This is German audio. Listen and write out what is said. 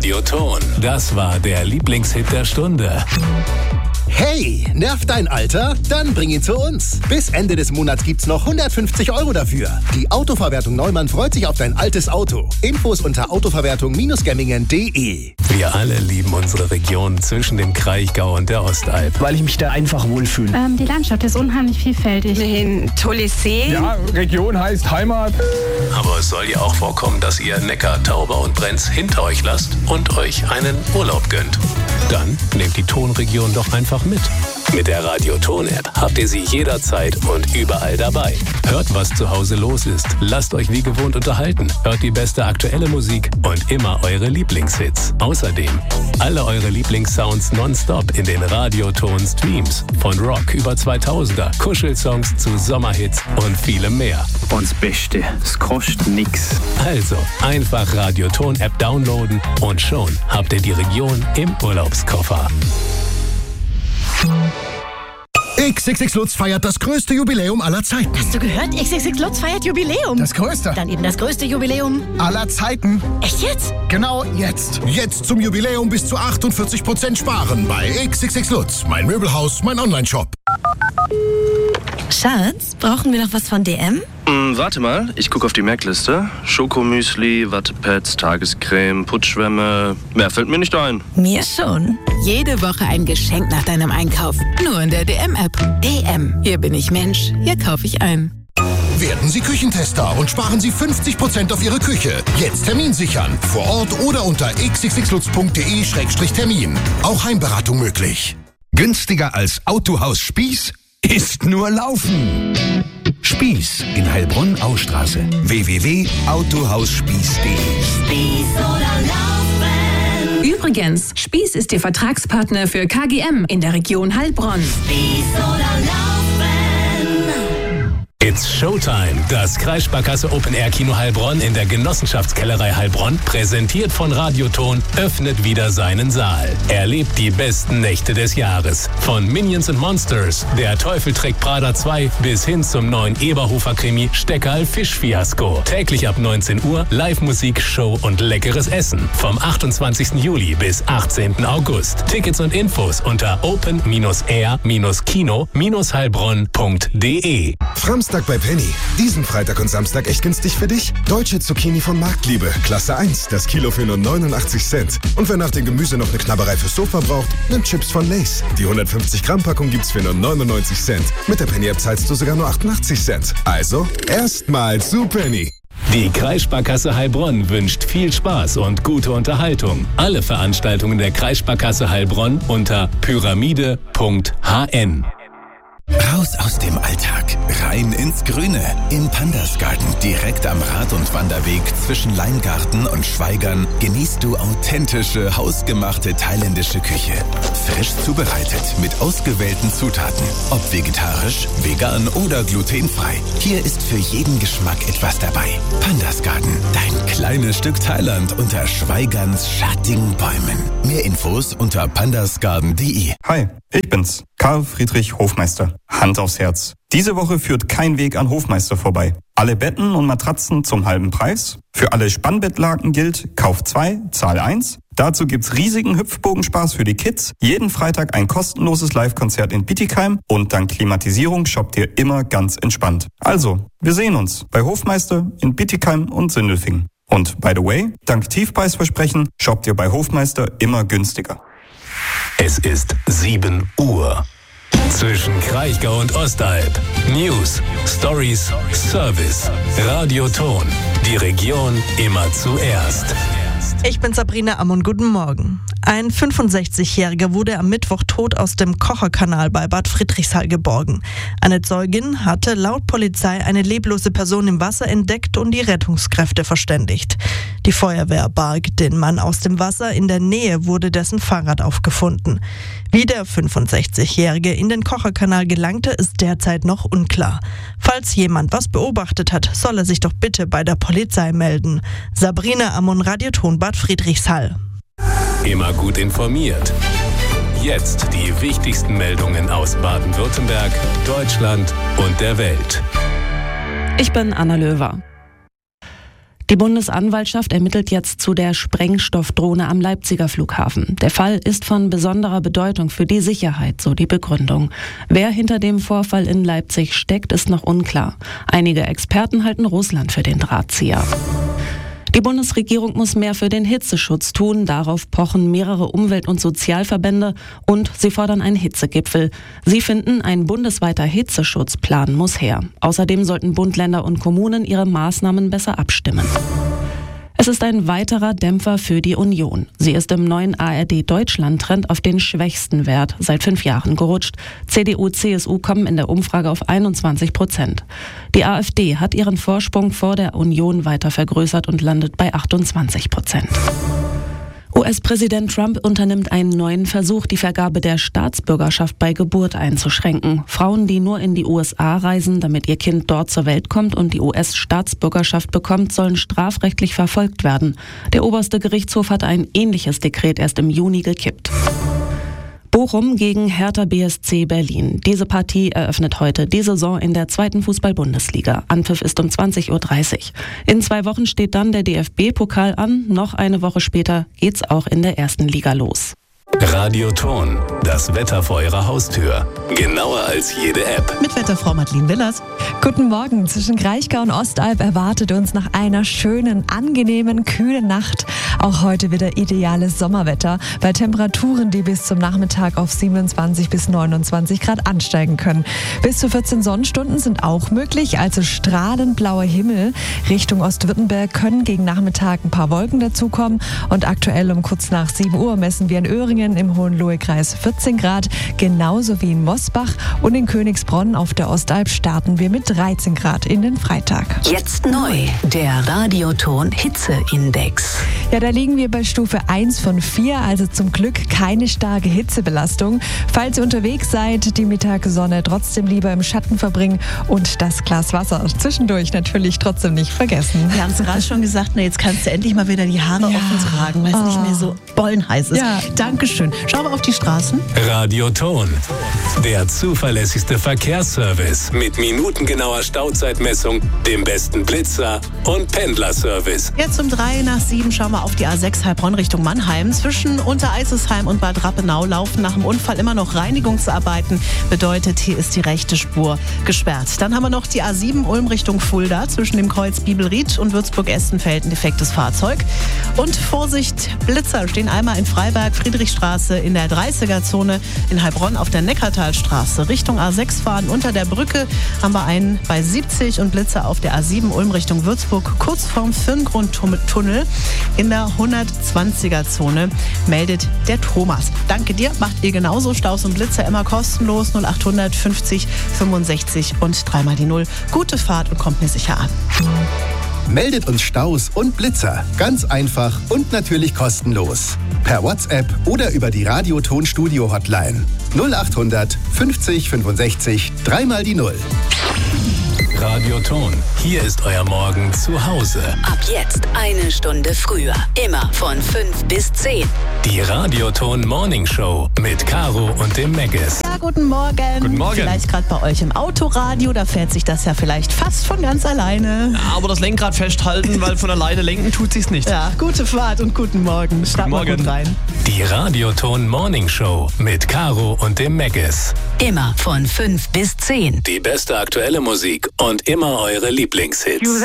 Radioton. Das war der Lieblingshit der Stunde. Hey, nervt dein Alter? Dann bring ihn zu uns. Bis Ende des Monats gibt's noch 150 € dafür. Die Autoverwertung Neumann freut sich auf dein altes Auto. Infos unter autoverwertung-gemmingen.de. Wir alle lieben unsere Region zwischen dem Kraichgau und der Ostalb. Weil ich mich da einfach wohlfühle. Die Landschaft ist unheimlich vielfältig. Ein tolles See. Ja, Region heißt Heimat. Aber es soll ja auch vorkommen, dass ihr Neckar, Tauber und Brenz hinter euch lasst und euch einen Urlaub gönnt. Dann nehmt die Tonregion doch einfach mit. Mit der Radioton-App habt ihr sie jederzeit und überall dabei. Hört, was zu Hause los ist. Lasst euch wie gewohnt unterhalten. Hört die beste aktuelle Musik und immer eure Lieblingshits. Außerdem alle eure Lieblingssounds nonstop in den Radioton-Streams. Von Rock über 2000er, Kuschelsongs zu Sommerhits und vielem mehr. Und das Beste, es kostet nix. Also einfach Radioton-App downloaden und schon habt ihr die Region im Urlaubskoffer. XXX Lutz feiert das größte Jubiläum aller Zeiten. Hast du gehört? XXX Lutz feiert Jubiläum. Das größte. Dann eben das größte Jubiläum Aller Zeiten. Echt jetzt? Genau jetzt. Jetzt zum Jubiläum bis zu 48% sparen bei XXX Lutz. Mein Möbelhaus, mein Onlineshop. Schatz, brauchen wir noch was von DM? Warte mal, ich gucke auf die Merkliste. Schokomüsli, Wattepads, Tagescreme, Putzschwämme. Mehr fällt mir nicht ein. Mir schon. Jede Woche ein Geschenk nach deinem Einkauf. Nur in der DM-App. DM. Hier bin ich Mensch. Hier kaufe ich ein. Werden Sie Küchentester und sparen Sie 50% auf Ihre Küche. Jetzt Termin sichern. Vor Ort oder unter xxxlutz.de/termin. Auch Heimberatung möglich. Günstiger als Autohaus Spieß ist nur Laufen. Spieß in Heilbronn-Austraße. www.autohausspieß.de. Übrigens, Spieß ist Ihr Vertragspartner für KGM in der Region Heilbronn. It's Showtime. Das Kreissparkasse Open Air Kino Heilbronn in der Genossenschaftskellerei Heilbronn, präsentiert von Radioton, öffnet wieder seinen Saal. Erlebt die besten Nächte des Jahres. Von Minions & Monsters, Der Teufel trägt Prada 2 bis hin zum neuen Eberhofer-Krimi Steckerl Fischfiasko. Täglich ab 19 Uhr Live-Musik, Show und leckeres Essen. Vom 28. Juli bis 18. August. Tickets und Infos unter open-air-kino-heilbronn.de. Samstag bei Penny. Diesen Freitag und Samstag echt günstig für dich? Deutsche Zucchini von Marktliebe. Klasse 1. Das Kilo für nur 89 Cent. Und wer nach dem Gemüse noch eine Knabberei fürs Sofa braucht, nimmt Chips von Lay's. Die 150 Gramm Packung gibt's für nur 99 Cent. Mit der Penny-App zahlst du sogar nur 88 Cent. Also, erstmal zu Penny. Die Kreissparkasse Heilbronn wünscht viel Spaß und gute Unterhaltung. Alle Veranstaltungen der Kreissparkasse Heilbronn unter pyramide.hn. Raus aus dem Alltag, rein ins Grüne. Im Pandas Garden, direkt am Rad- und Wanderweg zwischen Leingarten und Schweigern, genießt du authentische, hausgemachte thailändische Küche. Frisch zubereitet, mit ausgewählten Zutaten. Ob vegetarisch, vegan oder glutenfrei. Hier ist für jeden Geschmack etwas dabei. Pandas Garden, dein kleines Stück Thailand unter Schweigerns schattigen Bäumen. Mehr Infos unter pandasgarden.de. Hi, ich bin's, Karl Friedrich Hofmeister. Hand aufs Herz. Diese Woche führt kein Weg an Hofmeister vorbei. Alle Betten und Matratzen zum halben Preis. Für alle Spannbettlaken gilt, Kauf 2, Zahl 1. Dazu gibt's riesigen Hüpfbogenspaß für die Kids. Jeden Freitag ein kostenloses Live-Konzert in Bietigheim. Und dank Klimatisierung shoppt ihr immer ganz entspannt. Also, wir sehen uns bei Hofmeister in Bietigheim und Sindelfingen. Und by the way, dank Tiefpreisversprechen shoppt ihr bei Hofmeister immer günstiger. Es ist 7 Uhr. Zwischen Kraichgau und Ostalb. News, Stories, Service. Radioton. Die Region immer zuerst. Ich bin Sabrina Ammon, guten Morgen. Ein 65-Jähriger wurde am Mittwoch tot aus dem Kocherkanal bei Bad Friedrichshall geborgen. Eine Zeugin hatte laut Polizei eine leblose Person im Wasser entdeckt und die Rettungskräfte verständigt. Die Feuerwehr barg den Mann aus dem Wasser. In der Nähe wurde dessen Fahrrad aufgefunden. Wie der 65-Jährige in den Kocherkanal gelangte, ist derzeit noch unklar. Falls jemand was beobachtet hat, soll er sich doch bitte bei der Polizei melden. Sabrina Ammon, Radioton Bad Friedrichshall. Immer gut informiert. Jetzt die wichtigsten Meldungen aus Baden-Württemberg, Deutschland und der Welt. Ich bin Anna Löwer. Die Bundesanwaltschaft ermittelt jetzt zu der Sprengstoffdrohne am Leipziger Flughafen. Der Fall ist von besonderer Bedeutung für die Sicherheit, so die Begründung. Wer hinter dem Vorfall in Leipzig steckt, ist noch unklar. Einige Experten halten Russland für den Drahtzieher. Die Bundesregierung muss mehr für den Hitzeschutz tun. Darauf pochen mehrere Umwelt- und Sozialverbände und sie fordern einen Hitzegipfel. Sie finden, ein bundesweiter Hitzeschutzplan muss her. Außerdem sollten Bund, Länder und Kommunen ihre Maßnahmen besser abstimmen. Es ist ein weiterer Dämpfer für die Union. Sie ist im neuen ARD-Deutschland-Trend auf den schwächsten Wert seit 5 Jahren gerutscht. CDU, CSU kommen in der Umfrage auf 21%. Die AfD hat ihren Vorsprung vor der Union weiter vergrößert und landet bei 28%. US-Präsident Trump unternimmt einen neuen Versuch, die Vergabe der Staatsbürgerschaft bei Geburt einzuschränken. Frauen, die nur in die USA reisen, damit ihr Kind dort zur Welt kommt und die US-Staatsbürgerschaft bekommt, sollen strafrechtlich verfolgt werden. Der oberste Gerichtshof hat ein ähnliches Dekret erst im Juni gekippt. Bochum gegen Hertha BSC Berlin. Diese Partie eröffnet heute die Saison in der 2. Fußball-Bundesliga. Anpfiff ist um 20:30 Uhr. In 2 Wochen steht dann der DFB-Pokal an. Noch eine Woche später geht's auch in der 1. Liga los. Radioton, das Wetter vor Ihrer Haustür. Genauer als jede App. Mit Wetterfrau Madeleine Willers. Guten Morgen. Zwischen Kraichgau und Ostalb erwartet uns nach einer schönen, angenehmen, kühlen Nacht auch heute wieder ideales Sommerwetter bei Temperaturen, die bis zum Nachmittag auf 27 bis 29 Grad ansteigen können. Bis zu 14 Sonnenstunden sind auch möglich, also strahlend blauer Himmel. Richtung Ostwürttemberg können gegen Nachmittag ein paar Wolken dazukommen und aktuell um kurz nach 7 Uhr messen wir in Öhringen im Hohenlohe-Kreis 14 Grad, genauso wie in Mosbach, und in Königsbronn auf der Ostalb starten wir mit 13 Grad in den Freitag. Jetzt neu, der Radioton Hitzeindex. Ja, da liegen wir bei Stufe 1 von 4, also zum Glück keine starke Hitzebelastung. Falls ihr unterwegs seid, die Mittagssonne trotzdem lieber im Schatten verbringen und das Glas Wasser zwischendurch natürlich trotzdem nicht vergessen. Wir haben es gerade schon gesagt, jetzt kannst du endlich mal wieder die Haare offen tragen, weil es nicht mehr so bollenheiß ist. Ja. Dankeschön. Schauen wir auf die Straßen. Radioton, der zuverlässigste Verkehrsservice mit minutengenauer Stauzeitmessung, dem besten Blitzer und Pendlerservice. Jetzt um 6:03 schauen wir auf die A6 Heilbronn Richtung Mannheim. Zwischen Untereisesheim und Bad Rappenau laufen nach dem Unfall immer noch Reinigungsarbeiten. Bedeutet, hier ist die rechte Spur gesperrt. Dann haben wir noch die A7 Ulm Richtung Fulda. Zwischen dem Kreuz Bibelried und Würzburg-Estenfeld ein defektes Fahrzeug. Und Vorsicht, Blitzer stehen einmal in Freiberg, Friedrichstraße in der 30er-Zone, in Heilbronn auf der Neckartalstraße. Richtung A6 fahren unter der Brücke haben wir einen bei 70 und Blitzer auf der A7 Ulm Richtung Würzburg, kurz vorm Firngrundtunnel in der 120er-Zone, meldet der Thomas. Danke dir, macht ihr genauso. Staus und Blitzer immer kostenlos, 0800 50 65 und 3 mal die 0. Gute Fahrt und kommt mir sicher an. Meldet uns Staus und Blitzer. Ganz einfach und natürlich kostenlos. Per WhatsApp oder über die Radioton Studio Hotline. 0800 50 65 3 mal die 0. Radioton, hier ist euer Morgen zu Hause. Ab jetzt 1 Stunde früher. Immer von 5 bis 10. Die Radioton Morning Show mit Caro und dem Meggis. Ja, guten Morgen. Guten Morgen. Vielleicht gerade bei euch im Autoradio, da fährt sich das ja vielleicht fast von ganz alleine. Ja, aber das Lenkrad festhalten, weil von alleine lenken tut sich's nicht. Ja, gute Fahrt und guten Morgen. Starten wir gut rein. Die Radioton Morning Show mit Caro und dem Meggis. Immer von 5 bis 10. Die beste aktuelle Musik und immer eure Lieblingshits.